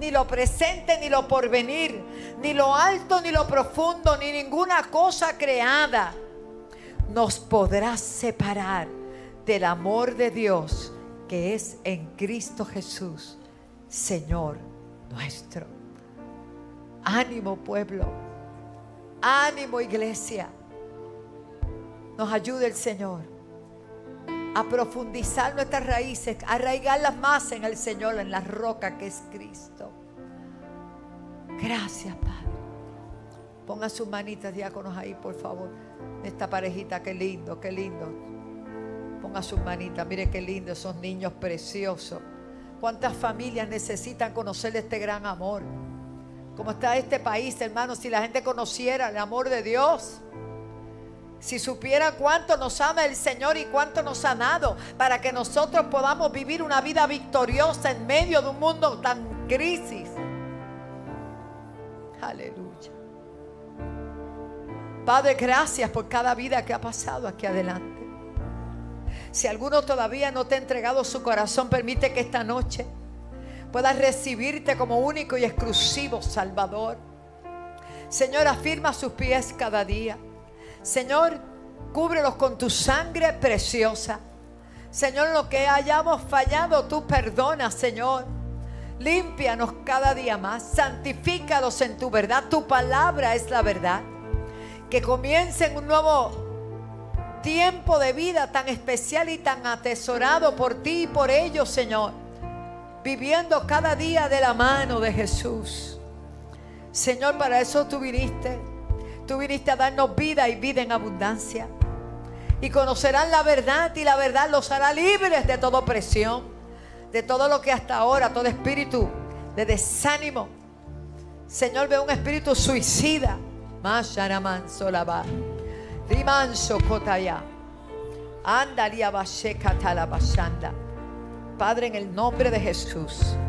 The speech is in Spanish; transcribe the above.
ni lo presente, ni lo porvenir, ni lo alto, ni lo profundo, ni ninguna cosa creada nos podrá separar del amor de Dios que es en Cristo Jesús, Señor nuestro. Ánimo, pueblo. Ánimo, iglesia. Nos ayude el Señor a profundizar nuestras raíces, a arraigarlas más en el Señor, en la roca que es Cristo. Gracias, Padre. Pongan sus manitas, diáconos, ahí, por favor. Esta parejita, qué lindo, qué lindo. Pongan sus manitas, mire qué lindo, esos niños preciosos. ¿Cuántas familias necesitan conocer este gran amor? ¿Cómo está este país, hermanos? Si la gente conociera el amor de Dios, si supiera cuánto nos ama el Señor y cuánto nos ha dado para que nosotros podamos vivir una vida victoriosa en medio de un mundo tan crisis. Aleluya. Padre, gracias por cada vida que ha pasado aquí adelante. Si alguno todavía no te ha entregado su corazón, permite que esta noche pueda recibirte como único y exclusivo Salvador. Señor, afirma sus pies cada día. Señor, cúbrelos con tu sangre preciosa. Señor, lo que hayamos fallado, tú perdonas, Señor. Límpianos cada día más. Santifícalos en tu verdad. Tu palabra es la verdad. Que comiencen un nuevo tiempo de vida tan especial y tan atesorado por ti y por ellos, Señor. Viviendo cada día de la mano de Jesús. Señor, para eso tú viniste. Tú viniste a darnos vida y vida en abundancia. Y conocerán la verdad y la verdad los hará libres de toda opresión. De todo lo que hasta ahora, todo espíritu de desánimo. Señor, ve un espíritu suicida. Masharaman solaba. Rimanso kotaya. Andalia bashe katala bashanda. Padre, en el nombre de Jesús.